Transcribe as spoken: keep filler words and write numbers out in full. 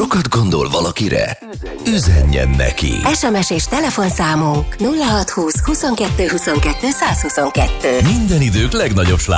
Sokat gondol valakire? Üzenjen neki! es em es és telefonszámunk nulla hat húsz huszonkettő huszonkettő száz huszonkettő. Minden idők legnagyobb sláger